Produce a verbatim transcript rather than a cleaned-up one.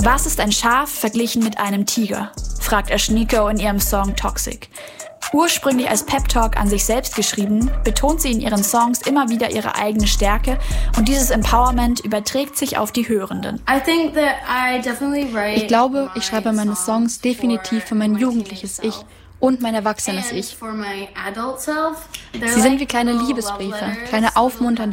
Was ist ein Schaf verglichen mit einem Tiger? Fragt Ashnikko in ihrem Song Toxic. Ursprünglich als Pep-Talk an sich selbst geschrieben, betont sie in ihren Songs immer wieder ihre eigene Stärke und dieses Empowerment überträgt sich auf die Hörenden. Ich glaube, ich schreibe meine Songs definitiv für mein jugendliches Ich und mein erwachsenes Ich. Sie sind wie kleine Liebesbriefe, kleine aufmunternde